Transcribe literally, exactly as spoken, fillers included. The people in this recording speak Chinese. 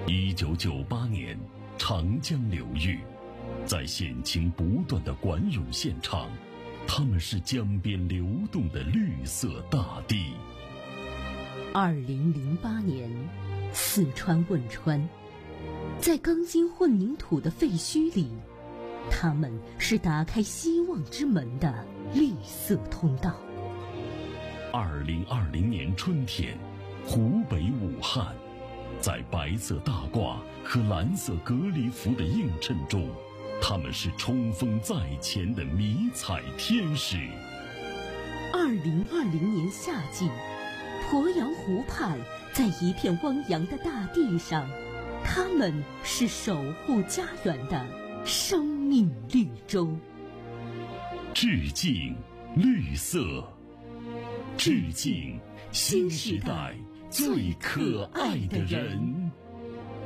一九九八年，长江流域，在险情不断的管涌现场，他们是江边流动的绿色大地。 二零零八年，四川汶川，在钢筋混凝土的废墟里，他们是打开希望之门的绿色通道。 二零二零年春天，湖北武汉，在白色大褂和蓝色隔离服的映衬中，他们是冲锋在前的迷彩天使。 二零二零年夏季，鄱阳湖畔，在一片汪洋的大地上，他们是守护家园的生命绿洲。 致敬绿色，致敬新时代最可爱的人。